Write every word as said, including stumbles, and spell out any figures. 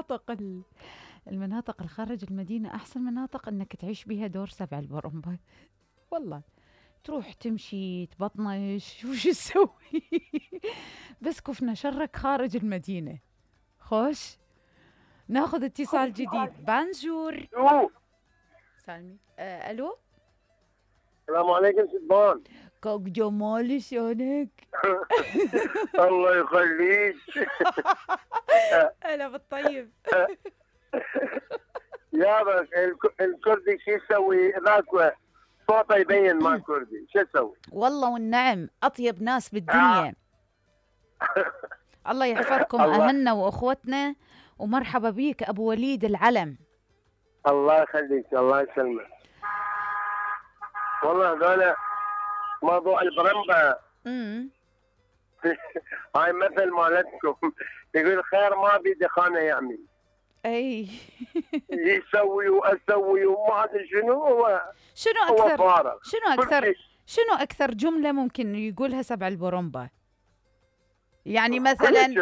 المناطق ال- المناطق الخارج المدينة أحسن مناطق إنك تعيش بها دور سبع البرمبة. والله تروح تمشي تبطنش وش تسوي. بس كفنا شرك خارج المدينة. خوش ناخذ اتصال جديد. بانجور. الو سالمي. آه، ألو. السلام عليكم سبان. كوك جمال شلونك؟ الله يخليك. هلا بالطيب. يا بس الك- الكردي شو يسوي ذاك صوته يبين ما كردي شو يسوي؟ والله والنعم أطيب ناس بالدنيا. الله يحفظكم الله. أهلنا وأخوتنا، ومرحبا بيك أبو وليد العلم. الله يخليك الله يسلمك. والله هذول موضوع البرمبة امم هاي مثل مالتكم يقول خير ما بيدي خانه يعمل أي. يسوي واسوي وما ادري شنو هو. شنو هو أكثر فارغ شنو كل أكثر شيء. شنو أكثر جملة ممكن يقولها سبع البرمبة؟ يعني كل مثلا